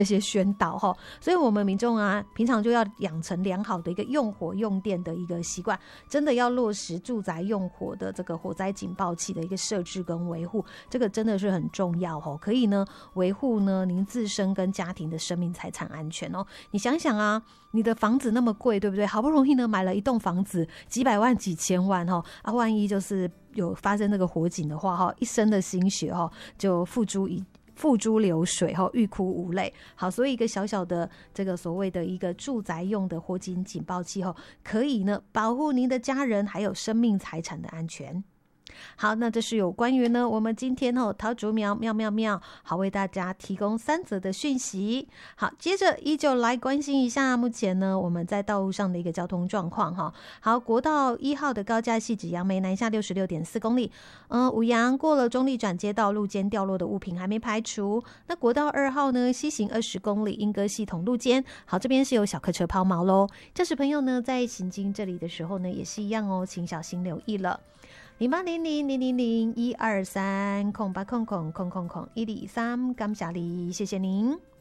这些宣导齁，所以我们民众啊，平常就要养成良好的一个用火用电的一个习惯，真的要落实住宅用火的这个火灾警报器的一个设置跟维护，这个真的是很重要齁，可以呢维护呢您自身跟家庭的生命财产安全哦。你想想啊，你的房子那么贵，对不对？好不容易呢买了一栋房子，几百万几千万齁，啊，万一就是有发生那个火警的话齁，一生的心血齁就付诸流水齁，欲哭无泪。好，所以一个小小的这个所谓的一个住宅用的火警警报器齁，可以呢保护您的家人还有生命财产的安全。好，那这是有关于呢我们今天桃竹苗妙妙妙好为大家提供3则的讯息。好，接着依旧来关心一下目前呢我们在道路上的一个交通状况哈。好，国道1号的高架汐止杨梅南下 66.4 公里，五杨过了中立转接道路间掉落的物品还没排除。那国道2号呢西行20公里莺歌系统路间，好，这边是有小客车抛锚咯，驾驶朋友呢在行经这里的时候呢也是一样哦，请小心留意了。08000001230800000123，感谢您。